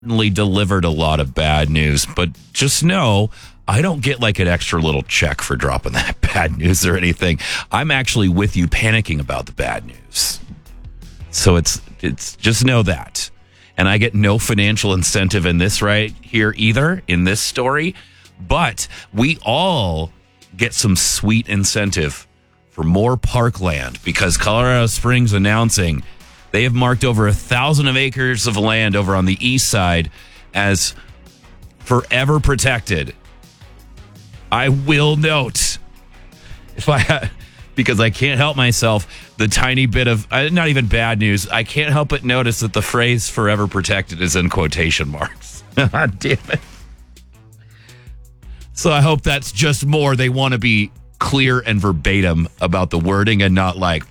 delivered a lot of bad news, but just know I don't get like an extra little check for dropping that bad news or anything. I'm actually with you panicking about the bad news. So it's just know that. And I get no financial incentive in this right here either in this story, but we all get some sweet incentive for more parkland because Colorado Springs announcing they have marked over 1,000 acres of land over on the east side as forever protected. I will note, because I can't help myself, the tiny bit of, not even bad news, I can't help but notice that the phrase forever protected is in quotation marks. Damn it. So I hope that's just more. They want to be clear and verbatim about the wording and not like,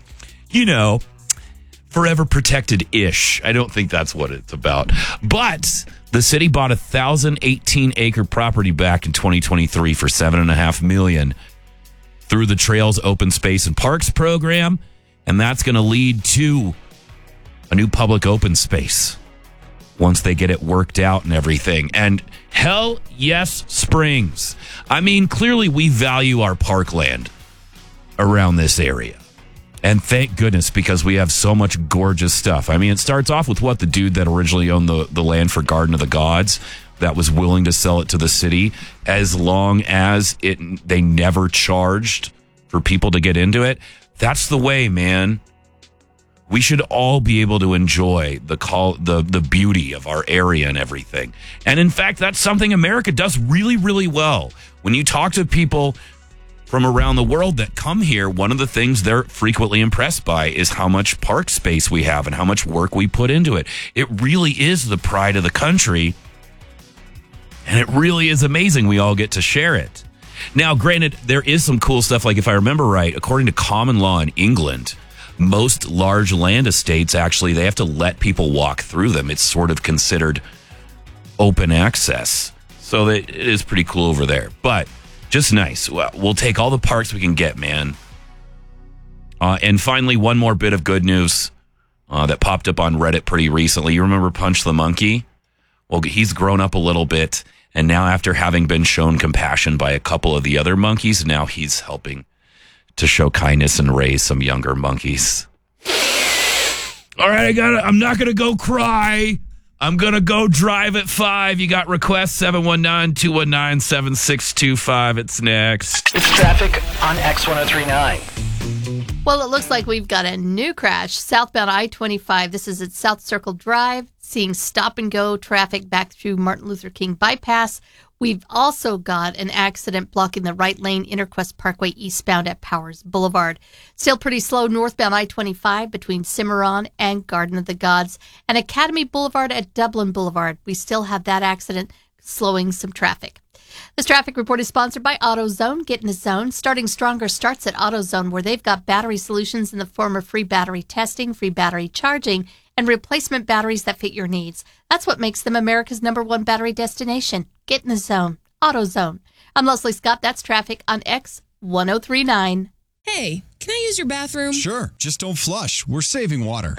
forever protected-ish. I don't think that's what it's about. But the city bought 1,018-acre property back in 2023 for $7.5 million through the Trails Open Space and Parks program, and that's going to lead to a new public open space once they get it worked out and everything. And hell yes, Springs. I mean, clearly we value our parkland around this area. And thank goodness, because we have so much gorgeous stuff. I mean, it starts off with the dude that originally owned the land for Garden of the Gods that was willing to sell it to the city as long as they never charged for people to get into it. That's the way, man. We should all be able to enjoy the beauty of our area and everything. And in fact, that's something America does really, really well. When you talk to people from around the world that come here, one of the things they're frequently impressed by is how much park space we have and how much work we put into it. It really is the pride of the country, and it really is amazing we all get to share it. Now, granted, there is some cool stuff, like if I remember right, according to common law in England, most large land estates, actually, they have to let people walk through them. It's sort of considered open access. So it is pretty cool over there. But just nice. We'll take all the parks we can get, man. And finally, one more bit of good news that popped up on Reddit pretty recently. You remember Punch the Monkey? Well, he's grown up a little bit, and now after having been shown compassion by a couple of the other monkeys, now he's helping to show kindness and raise some younger monkeys. All right, I'm not going to go cry. I'm going to go drive at 5. You got requests, 719-219-7625. It's next. It's traffic on X1039. Well, it looks like we've got a new crash. Southbound I-25. This is at South Circle Drive. Seeing stop-and-go traffic back through Martin Luther King Bypass. We've also got an accident blocking the right lane, Interquest Parkway eastbound at Powers Boulevard. Still pretty slow northbound I-25 between Cimarron and Garden of the Gods, and Academy Boulevard at Dublin Boulevard. We still have that accident slowing some traffic. This traffic report is sponsored by AutoZone. Get in the zone. Starting Stronger starts at AutoZone, where they've got battery solutions in the form of free battery testing, free battery charging, and replacement batteries that fit your needs. That's what makes them America's #1 battery destination. Get in the zone. AutoZone. I'm Leslie Scott. That's traffic on X1039. Hey, can I use your bathroom? Sure, just don't flush. We're saving water.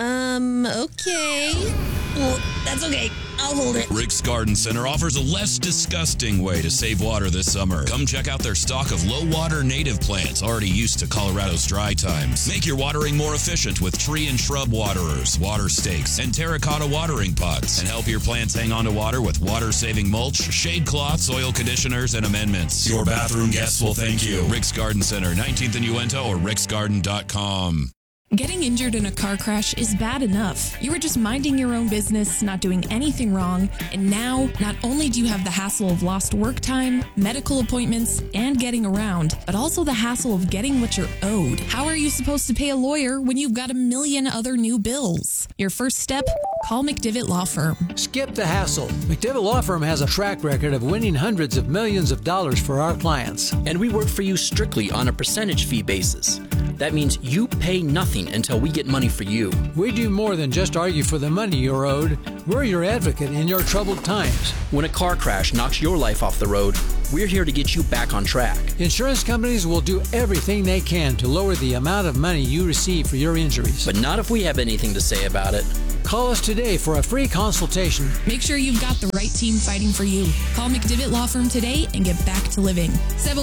Okay. Well, that's okay. I'll hold it. Rick's Garden Center offers a less disgusting way to save water this summer. Come check out their stock of low-water native plants already used to Colorado's dry times. Make your watering more efficient with tree and shrub waterers, water stakes, and terracotta watering pots. And help your plants hang on to water with water-saving mulch, shade cloths, oil conditioners, and amendments. Your bathroom guests will thank you. Rick's Garden Center, 19th and Uinta, or ricksgarden.com. Getting injured in a car crash is bad enough. You were just minding your own business, not doing anything wrong, and now not only do you have the hassle of lost work time, medical appointments, and getting around, but also the hassle of getting what you're owed. How are you supposed to pay a lawyer when you've got a million other new bills? Your first step? Call McDivitt Law Firm. Skip the hassle. McDivitt Law Firm has a track record of winning hundreds of millions of dollars for our clients. And we work for you strictly on a percentage fee basis. That means you pay nothing until we get money for you. We do more than just argue for the money you're owed. We're your advocate in your troubled times. When a car crash knocks your life off the road, we're here to get you back on track. Insurance companies will do everything they can to lower the amount of money you receive for your injuries. But not if we have anything to say about it. Call us today for a free consultation. Make sure you've got the right team fighting for you. Call McDivitt Law Firm today and get back to living.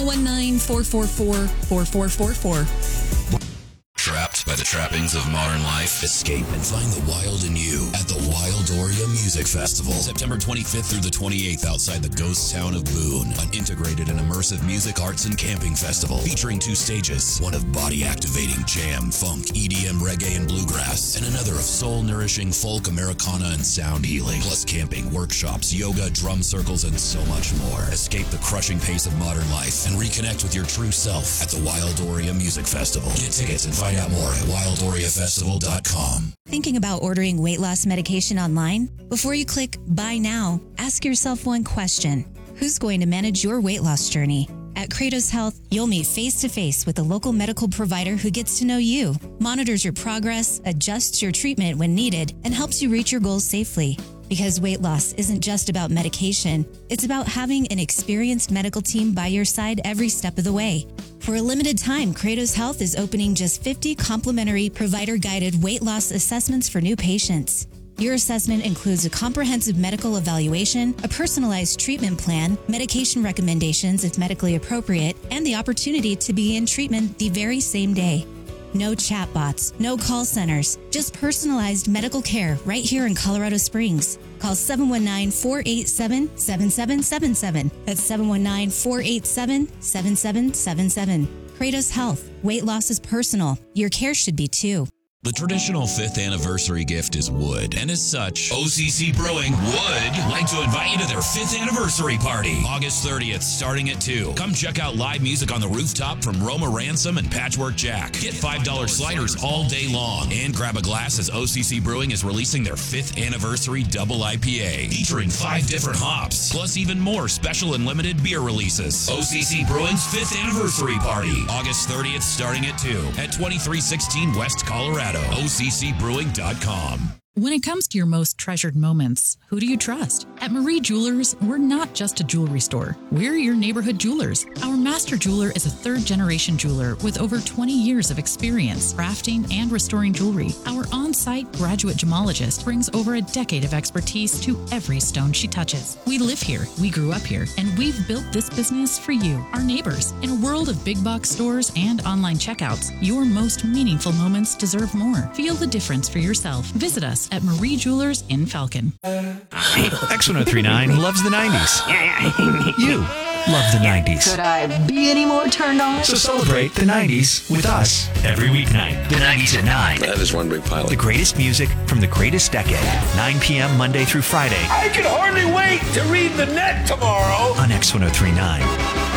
719-444-4444. Trapped by the trappings of modern life? Escape and find the wild in you at the Wildoria Music Festival. September 25th through the 28th outside the ghost town of Boone. An integrated and immersive music, arts, and camping festival featuring 2 stages. One of body-activating jam, funk, EDM, reggae, and bluegrass. And another of soul-nourishing folk, Americana, and sound healing. Plus camping, workshops, yoga, drum circles, and so much more. Escape the crushing pace of modern life and reconnect with your true self at the Wildoria Music Festival. Get tickets and find out more at wildoriafestival.com. Thinking about ordering weight loss medication online? Before you click Buy Now, ask yourself one question. Who's going to manage your weight loss journey? At Kratos Health, you'll meet face-to-face with a local medical provider who gets to know you, monitors your progress, adjusts your treatment when needed, and helps you reach your goals safely. Because weight loss isn't just about medication, it's about having an experienced medical team by your side every step of the way. For a limited time, Kratos Health is opening just 50 complimentary provider-guided weight loss assessments for new patients. Your assessment includes a comprehensive medical evaluation, a personalized treatment plan, medication recommendations if medically appropriate, and the opportunity to begin treatment the very same day. No chatbots, no call centers, just personalized medical care right here in Colorado Springs. Call 719-487-7777. That's 719-487-7777. Kratos Health. Weight loss is personal. Your care should be too. The traditional 5th anniversary gift is wood, and as such, OCC Brewing would like to invite you to their 5th anniversary party, August 30th, starting at 2. Come check out live music on the rooftop from Roma Ransom and Patchwork Jack. Get $5 sliders all day long, and grab a glass as OCC Brewing is releasing their 5th anniversary double IPA, featuring 5 different hops, plus even more special and limited beer releases. OCC Brewing's 5th anniversary party, August 30th, starting at 2, at 2316 West Colorado. OCCbrewing.com. When it comes to your most treasured moments, who do you trust? At Marie Jewelers, we're not just a jewelry store. We're your neighborhood jewelers. Our master jeweler is a third-generation jeweler with over 20 years of experience crafting and restoring jewelry. Our on-site graduate gemologist brings over a decade of expertise to every stone she touches. We live here, we grew up here, and we've built this business for you, our neighbors. In a world of big box stores and online checkouts, your most meaningful moments deserve more. Feel the difference for yourself. Visit us at Marie Jewelers in Falcon. X1039 loves the 90s. You love the 90s. Could I be any more turned on? So celebrate the 90s with us every weeknight. The 90s at 9. That is one big pile. The greatest music from the greatest decade. 9 p.m. Monday through Friday. I can hardly wait to read the net tomorrow. On X1039.